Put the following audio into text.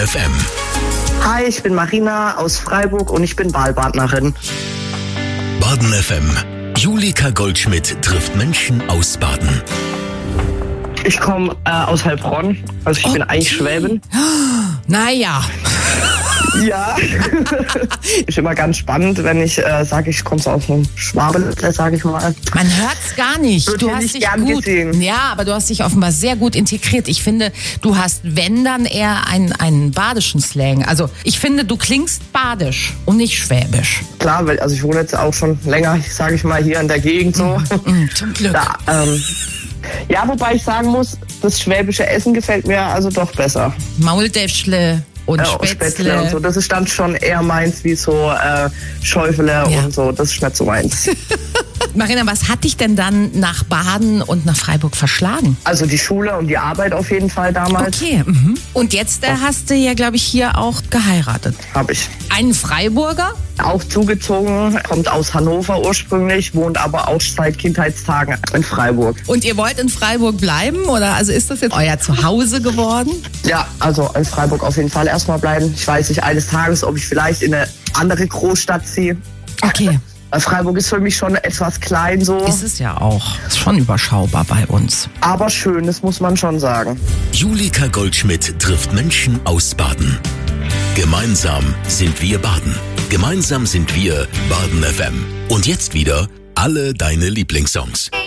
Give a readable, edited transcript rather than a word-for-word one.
FM. Hi, ich bin Marina aus Freiburg und ich bin Wahlpartnerin. Baden FM. Julika Goldschmidt trifft Menschen aus Baden. Ich komme aus Heilbronn, also ich bin eigentlich Schwäbin. Naja. Ja, ist immer ganz spannend, wenn ich sage, ich komme so aus einem Schwaben, sage ich mal. Man hört's gar nicht. Wird Du hier hast nicht dich gern gut, gesehen. ja, aber du hast dich offenbar sehr gut integriert. Ich finde, du hast, wenn dann eher einen badischen Slang. Also ich finde, du klingst badisch und nicht schwäbisch. Klar, weil also ich wohne jetzt auch schon länger, sage ich mal, hier in der Gegend so. Zum Glück. Da, ja, wobei ich sagen muss, das schwäbische Essen gefällt mir also doch besser. Maultäschle und Spätzle. Und so. Das ist dann schon eher meins, wie so Schäufele und so. Das ist nicht so meins. Marina, was hat dich denn dann nach Baden und nach Freiburg verschlagen? Also die Schule und die Arbeit auf jeden Fall damals. Okay. Und jetzt hast du ja, glaube ich, hier auch geheiratet. Habe ich. Einen Freiburger? Auch zugezogen, kommt aus Hannover ursprünglich, wohnt aber auch seit Kindheitstagen in Freiburg. Und ihr wollt in Freiburg bleiben? Oder also ist das jetzt euer Zuhause geworden? Ja, also in Freiburg auf jeden Fall erstmal bleiben. Ich weiß nicht, eines Tages, ob ich vielleicht in eine andere Großstadt ziehe. Okay. Freiburg ist für mich schon etwas klein so. Ist es ja auch. Ist schon überschaubar bei uns. Aber schön, das muss man schon sagen. Julika Goldschmidt trifft Menschen aus Baden. Gemeinsam sind wir Baden. Gemeinsam sind wir Baden FM. Und jetzt wieder alle deine Lieblingssongs.